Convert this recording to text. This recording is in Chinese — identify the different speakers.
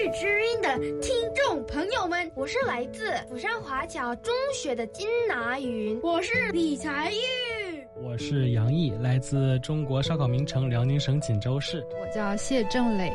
Speaker 1: 育之音的听众朋友们，我是来自釜山华侨中学的金拿云，我是李才玉，
Speaker 2: 我是杨毅，来自中国烧烤名城辽宁省锦州市。
Speaker 3: 我叫谢正磊，